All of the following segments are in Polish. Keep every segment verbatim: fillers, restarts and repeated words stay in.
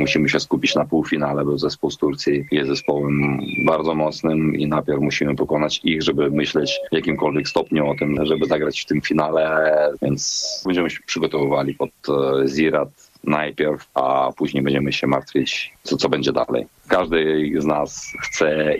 musimy się skupić na półfinale, bo zespół z Turcji jest zespołem bardzo mocnym i najpierw musimy pokonać ich, żeby myśleć w jakimkolwiek stopniu o tym, żeby zagrać w tym finale, więc będziemy się przygotowywali pod Ziraat najpierw, a później będziemy się martwić, co, co będzie dalej. Każdy z nas chce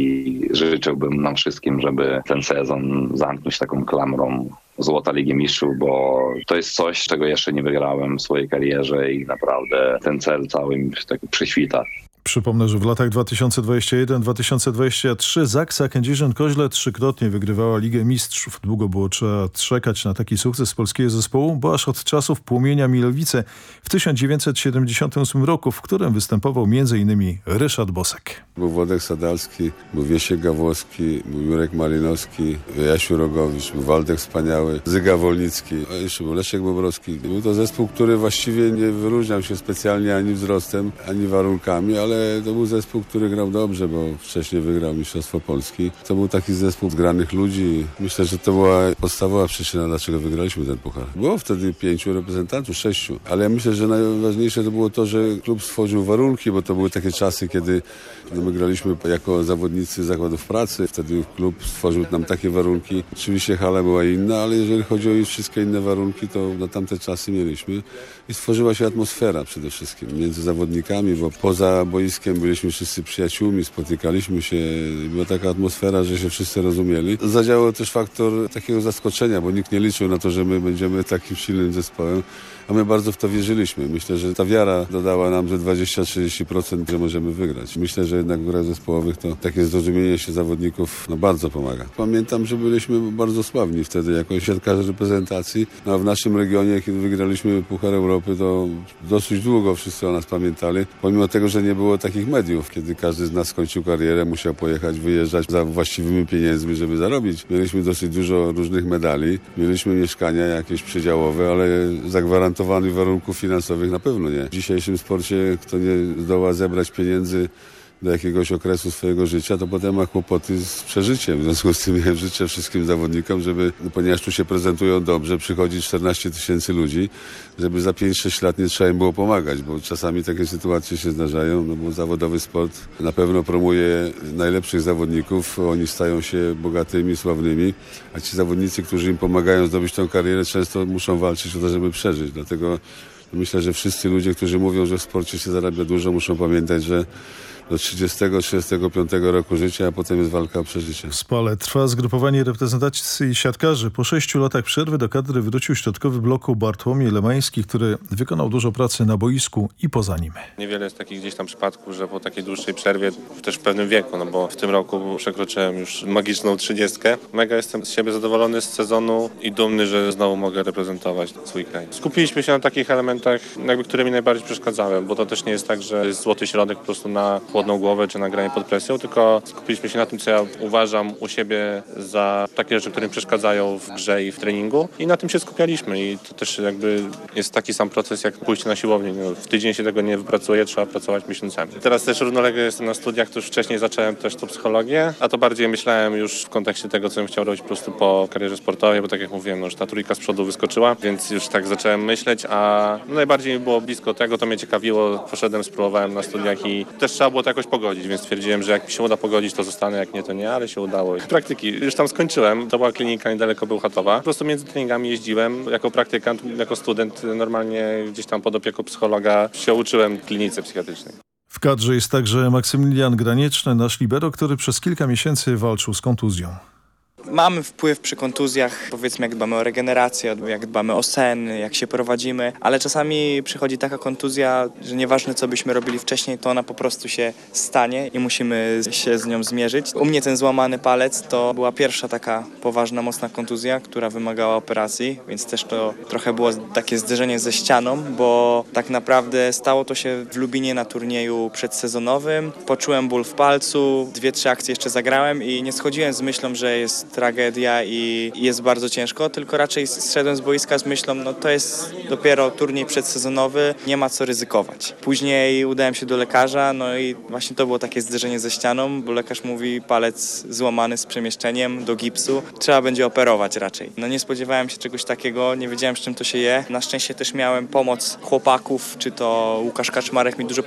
i życzyłbym nam wszystkim, żeby ten sezon zamknąć taką klamrą Złota Ligi Mistrzów, bo to jest coś, czego jeszcze nie wygrałem w swojej karierze i naprawdę ten cel cały mi tak przyświta. Przypomnę, że w latach dwa tysiące dwudziestym pierwszym do dwa tysiące dwudziestego trzeciego Zaksa Kędzierzyn-Koźle trzykrotnie wygrywała Ligę Mistrzów. Długo było trzeba czekać na taki sukces polskiego zespołu, bo aż od czasów Płomienia Milowice w tysiąc dziewięćset siedemdziesiątym ósmym roku, w którym występował m in Ryszard Bosek. Był Włodek Sadalski, był Wiesiek Gawłowski, był Jurek Malinowski, Jasiu Rogowicz, był Waldek Wspaniały, Zyga Wolnicki, a jeszcze był Leszek Bobrowski. Był to zespół, który właściwie nie wyróżniał się specjalnie ani wzrostem, ani warunkami, ale to był zespół, który grał dobrze, bo wcześniej wygrał Mistrzostwo Polski. To był taki zespół zgranych ludzi. Myślę, że to była podstawowa przyczyna, dlaczego wygraliśmy ten puchar. Było wtedy pięciu reprezentantów, sześciu, ale ja myślę, że najważniejsze to było to, że klub stworzył warunki, bo to były takie czasy, kiedy no, my graliśmy jako zawodnicy zakładów pracy. Wtedy klub stworzył nam takie warunki. Oczywiście hala była inna, ale jeżeli chodzi o wszystkie inne warunki, to na tamte czasy mieliśmy. I stworzyła się atmosfera przede wszystkim między zawodnikami, bo poza boiskiem byliśmy wszyscy przyjaciółmi, spotykaliśmy się. Była taka atmosfera, że się wszyscy rozumieli. Zadziałał też faktor takiego zaskoczenia, bo nikt nie liczył na to, że my będziemy takim silnym zespołem. A my bardzo w to wierzyliśmy. Myślę, że ta wiara dodała nam ze dwadzieścia do trzydziestu procent, że możemy wygrać. Myślę, że jednak w grach zespołowych to takie zrozumienie się zawodników no, bardzo pomaga. Pamiętam, że byliśmy bardzo sławni wtedy jako siatkarze reprezentacji. No, a w naszym regionie, kiedy wygraliśmy Puchar Europy, to dosyć długo wszyscy o nas pamiętali. Pomimo tego, że nie było takich mediów, kiedy każdy z nas skończył karierę, musiał pojechać, wyjeżdżać za właściwymi pieniędzmi, żeby zarobić. Mieliśmy dosyć dużo różnych medali. Mieliśmy mieszkania jakieś przydziałowe, ale zagwarantowane warunków finansowych na pewno nie. W dzisiejszym sporcie, kto nie zdoła zebrać pieniędzy do jakiegoś okresu swojego życia, to potem ma kłopoty z przeżyciem. W związku z tym ja życzę wszystkim zawodnikom, żeby, no, ponieważ tu się prezentują dobrze, przychodzi czternaście tysięcy ludzi, żeby za pięć sześć lat nie trzeba im było pomagać, bo czasami takie sytuacje się zdarzają, no bo zawodowy sport na pewno promuje najlepszych zawodników, oni stają się bogatymi, sławnymi, a ci zawodnicy, którzy im pomagają zdobyć tę karierę, często muszą walczyć o to, żeby przeżyć. Dlatego myślę, że wszyscy ludzie, którzy mówią, że w sporcie się zarabia dużo, muszą pamiętać, że do trzydziestego trzydziestego piątego roku życia, a potem jest walka o przeżycie. W Spale trwa zgrupowanie reprezentacji siatkarzy. Po sześciu latach przerwy do kadry wrócił środkowy bloku Bartłomiej Lemański, który wykonał dużo pracy na boisku i poza nim. Niewiele jest takich gdzieś tam przypadków, że po takiej dłuższej przerwie, też w pewnym wieku, no bo w tym roku przekroczyłem już magiczną trzydziestkę. Mega jestem z siebie zadowolony z sezonu i dumny, że znowu mogę reprezentować swój kraj. Skupiliśmy się na takich elementach, jakby, które mi najbardziej przeszkadzały, bo to też nie jest tak, że jest złoty środek po prostu na chłodną głowę czy na granie pod presją, tylko skupiliśmy się na tym, co ja uważam u siebie za takie rzeczy, które mi przeszkadzają w grze i w treningu, i na tym się skupialiśmy i to też jakby jest taki sam proces jak pójście na siłownię. No, w tydzień się tego nie wypracuje, trzeba pracować miesiącami. Teraz też równolegle jestem na studiach, to już wcześniej zacząłem też tą psychologię, a to bardziej myślałem już w kontekście tego, co bym chciał robić po prostu po karierze sportowej, bo tak jak mówiłem, no, już ta trójka z przodu wyskoczyła, więc już tak zacząłem myśleć, a no, najbardziej mi było blisko tego, to mnie ciekawiło, poszedłem, spróbowałem na studiach i też trzeba było to jakoś pogodzić, więc stwierdziłem, że jak mi się uda pogodzić, to zostanę, jak nie, to nie, ale się udało. Praktyki już tam skończyłem, to była klinika niedaleko Bełchatowa. Po prostu między treningami jeździłem jako praktykant, jako student normalnie gdzieś tam pod opieką psychologa się uczyłem w klinice psychiatrycznej. W kadrze jest także Maksymilian Granieczny, nasz libero, który przez kilka miesięcy walczył z kontuzją. Mamy wpływ przy kontuzjach, powiedzmy, jak dbamy o regenerację, jak dbamy o sen, jak się prowadzimy, ale czasami przychodzi taka kontuzja, że nieważne co byśmy robili wcześniej, to ona po prostu się stanie i musimy się z nią zmierzyć. U mnie ten złamany palec to była pierwsza taka poważna, mocna kontuzja, która wymagała operacji, więc też to trochę było takie zderzenie ze ścianą, bo tak naprawdę stało to się w Lubinie na turnieju przedsezonowym. Poczułem ból w palcu, dwie, trzy akcje jeszcze zagrałem i nie schodziłem z myślą, że jest tragedia i jest bardzo ciężko, tylko raczej zszedłem z boiska z myślą, no to jest dopiero turniej przedsezonowy, nie ma co ryzykować. Później udałem się do lekarza, no i właśnie to było takie zderzenie ze ścianą, bo lekarz mówi palec złamany z przemieszczeniem do gipsu, trzeba będzie operować raczej. No nie spodziewałem się czegoś takiego, nie wiedziałem z czym to się je. Na szczęście też miałem pomoc chłopaków, czy to Łukasz Kaczmarek mi dużo